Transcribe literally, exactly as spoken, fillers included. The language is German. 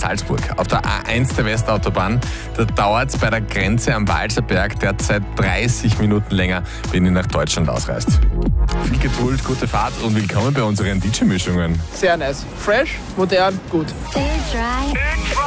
Salzburg. Auf der A eins der Westautobahn, da dauert es bei der Grenze am Walserberg derzeit dreißig Minuten länger, wenn ihr nach Deutschland ausreist. Viel Geduld, gute Fahrt und willkommen bei unseren D J-Mischungen. Sehr nice. Fresh, modern, gut.